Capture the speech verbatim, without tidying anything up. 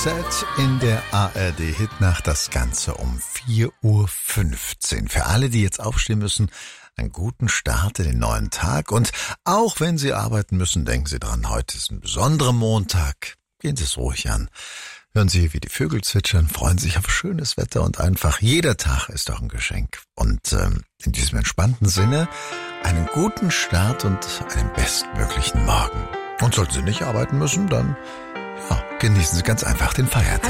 Zeit in der A R D-Hitnacht, das Ganze um vier Uhr fünfzehn. Für alle, die jetzt aufstehen müssen, einen guten Start in den neuen Tag. Und auch wenn Sie arbeiten müssen, denken Sie dran, heute ist ein besonderer Montag. Gehen Sie es ruhig an. Hören Sie, wie die Vögel zwitschern, freuen sich auf schönes Wetter und einfach jeder Tag ist doch ein Geschenk. Und ähm, in diesem entspannten Sinne einen guten Start und einen bestmöglichen Morgen. Und sollten Sie nicht arbeiten müssen, dann ja, genießen Sie ganz einfach den Feiertag.